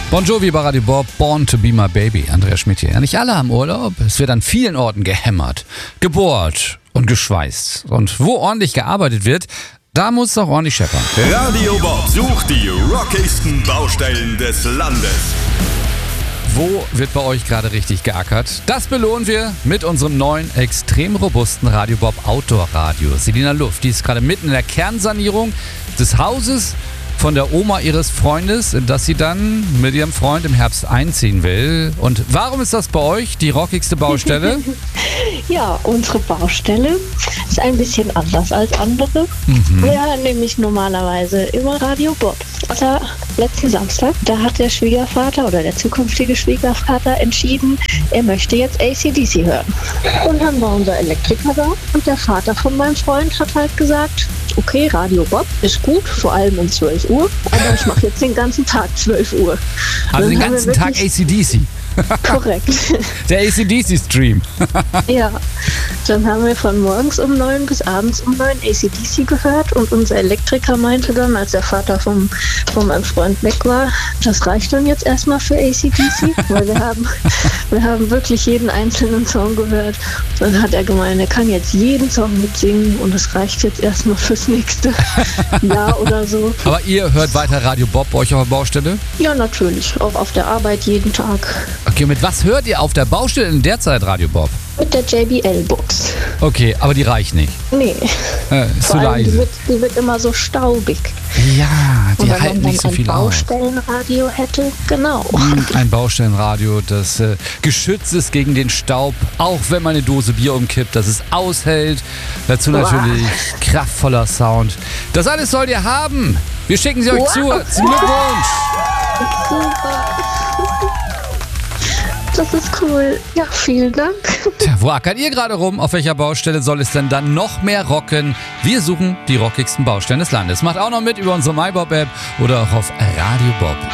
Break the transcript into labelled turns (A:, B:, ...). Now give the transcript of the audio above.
A: Bon Jovi bei Radio Bob, Born to be my baby. Andreas Schmidt hier. Ja, nicht alle haben Urlaub. Es wird an vielen Orten gehämmert, gebohrt und geschweißt. Und wo ordentlich gearbeitet wird, da muss es auch ordentlich scheppern.
B: Radio Bob sucht die rockigsten Baustellen des Landes.
A: Wo wird bei euch gerade richtig geackert? Das belohnen wir mit unserem neuen, extrem robusten Radio Bob Outdoor Radio. Selina Luft, die ist gerade mitten in der Kernsanierung des Hauses von der Oma ihres Freundes, in das sie dann mit ihrem Freund im Herbst einziehen will. Und warum ist das bei euch die rockigste Baustelle?
C: Ja, unsere Baustelle ist ein bisschen anders als andere. Wir hören nämlich normalerweise immer Radio Bob. Aber letzten Samstag, da hat der Schwiegervater oder der zukünftige Schwiegervater entschieden, er möchte jetzt AC/DC hören. Und dann war unser Elektriker da und der Vater von meinem Freund hat halt gesagt, okay, Radio Bob ist gut, vor allem um 12 Uhr, aber ich mache jetzt den ganzen Tag 12 Uhr.
A: Also den ganzen Tag AC/DC?
C: Korrekt.
A: Der AC/DC-Stream.
C: Ja, dann haben wir von morgens um 9 bis abends um 9 AC/DC gehört und unser Elektriker meinte dann, als der Vater von meinem Freund weg war, das reicht dann jetzt erstmal für AC/DC, weil wir haben wirklich jeden einzelnen Song gehört. Dann hat er gemeint, er kann jetzt jeden Song mitsingen und es reicht jetzt erstmal fürs nächste Jahr oder so.
A: Aber ihr hört weiter Radio Bob bei euch auf der Baustelle?
C: Ja, natürlich, auch auf der Arbeit jeden Tag.
A: Okay, mit was hört ihr auf der Baustelle in der Zeit Radio Bob?
C: Mit der JBL-Box.
A: Okay, aber die reicht nicht.
C: Nee.
A: Ist
C: Vor
A: zu
C: allem,
A: leise.
C: die wird immer so staubig.
A: Ja, die
C: Oder
A: halten
C: wenn
A: nicht
C: man
A: so viel
C: ein
A: aus.
C: Baustellenradio hätte, genau.
A: Ein Baustellenradio, das geschützt ist gegen den Staub, auch wenn man eine Dose Bier umkippt, dass es aushält. Dazu natürlich kraftvoller Sound. Das alles sollt ihr haben. Wir schicken sie euch zu. Zum Glückwunsch.
C: Super. Das ist cool. Ja, vielen Dank.
A: Tja, wo ackert ihr gerade rum? Auf welcher Baustelle soll es denn dann noch mehr rocken? Wir suchen die rockigsten Baustellen des Landes. Macht auch noch mit über unsere MyBob-App oder auch auf Radio Bob.